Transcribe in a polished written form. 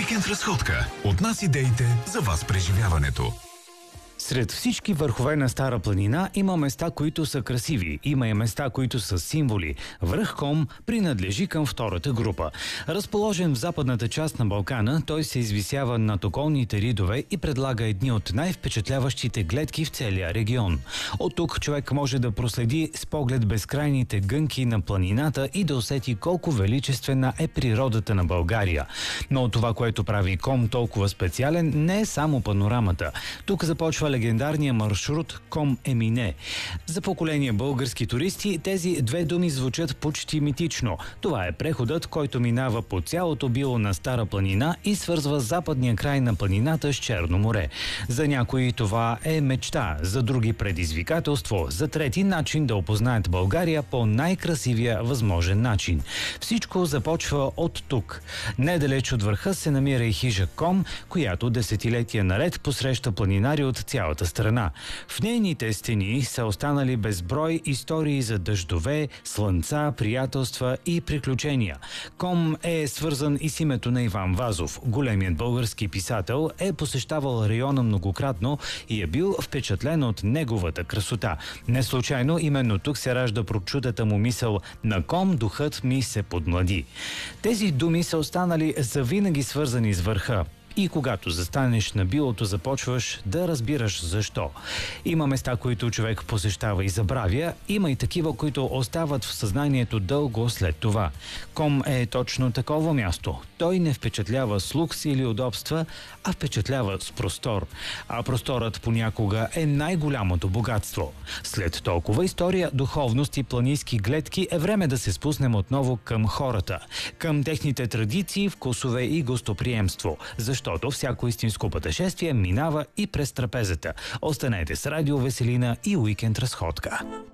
Уикенд разходка. От нас идеите за вас преживяването. Сред всички върхове на Стара планина има места, които са красиви. Има и места, които са символи. Връх Ком принадлежи към втората група. Разположен в западната част на Балкана, той се извисява над околните ридове и предлага едни от най-впечатляващите гледки в целия регион. От тук човек може да проследи с поглед безкрайните гънки на планината и да усети колко величествена е природата на България. Но това, което прави Ком толкова специален, не е само панорамата. Тук започва легендарния маршрут Ком Емине. За поколения български туристи тези две думи звучат почти митично. Това е преходът, който минава по цялото било на Стара планина и свързва западния край на планината с Черно море. За някои това е мечта, за други предизвикателство, за трети начин да опознаят България по най-красивия възможен начин. Всичко започва от тук. Недалеч от върха се намира и хижа Ком, която десетилетия наред посреща планинари от цялата страна. В нейните стени са останали безброй истории за дъждове, слънца, приятелства и приключения. Ком е свързан и с името на Иван Вазов. Големият български писател е посещавал района многократно и е бил впечатлен от неговата красота. Не случайно именно тук се ражда прочутата му мисъл: на Ком духът ми се подмлади. Тези думи са останали завинаги свързани с върха. И когато застанеш на билото, започваш да разбираш защо. Има места, които човек посещава и забравя, има и такива, които остават в съзнанието дълго след това. Ком е точно такова място. Той не впечатлява с лукс или удобства, а впечатлява с простор. А просторът понякога е най-голямото богатство. След толкова история, духовност и планински гледки е време да се спуснем отново към хората, към техните традиции, вкусове и гостоприемство. Защото всяко истинско пътешествие минава и през трапезата. Останете с Радио Веселина и Уикенд разходка.